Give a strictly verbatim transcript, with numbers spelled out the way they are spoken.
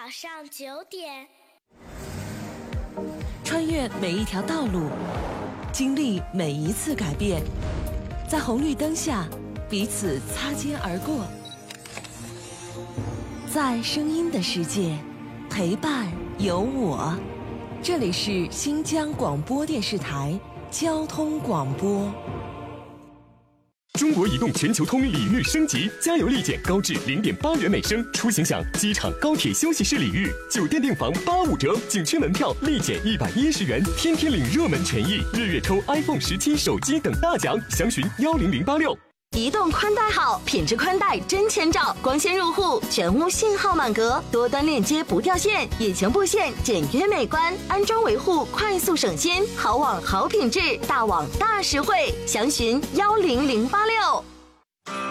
上九点， 穿越每一条道路，经历每一次改变，在红绿灯下彼此擦肩而过，在声音的世界陪伴有我。这里是新疆广播电视台交通广播。 中国移动全球通礼遇升级，加油立减高至零点八元每升，出行享机场、高铁休息室礼遇，酒店订房八五折，景区门票立减一百一十元，天天领热门权益，日月抽 iPhone 十七手机等大奖，详询幺零零八六。 移动宽带好，品质宽带真千兆，光纤入户，全屋信号满格，多端链接不掉线，隐形布线简约美观，安装维护快速省心，好网好品质，大网大实惠，详询幺零零八六。